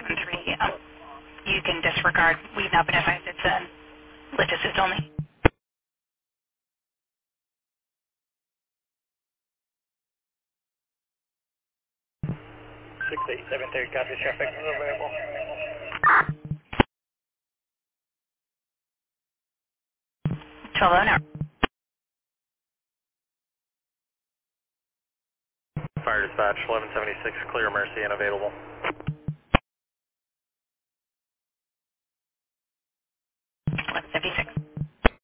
3, you can disregard. We've now been advised it's a lift assist only. 68730, copy, traffic is available. 12 now. Fire dispatch, 1176, clear Mercy and available. 1176.